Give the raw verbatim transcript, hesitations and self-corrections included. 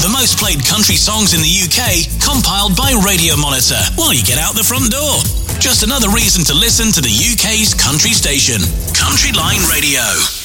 The most played country songs in the U K, compiled by Radio Monitor while you get out the front door. Just another reason to listen to the U K's country station, Country Line Radio.